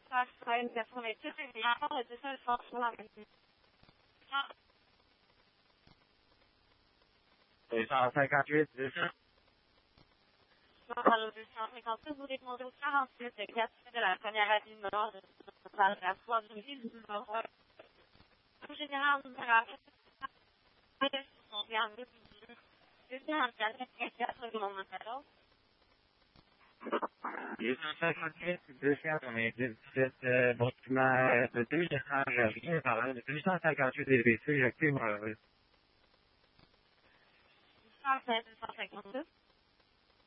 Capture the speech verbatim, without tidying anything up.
ça sera une personne avec tout et rapport de ça, le sens sur la même. deux cent cinquante-huit, deux cents. Dans le deux cent cinquante-six, vous répondez au quarante-huit, le quatre de la première avenue nord, dans la foire du ville du Nord. En général, nous avons son bien de deux cent quatre-vingt-quatorze. deux cent cinquante-huit, deux cent quatre-vingt-dix-sept, euh, bâtiment euh, de deux cents, rien parlant de deux cent cinquante-huit D B C, j'active mon deux cent cinquante-deux.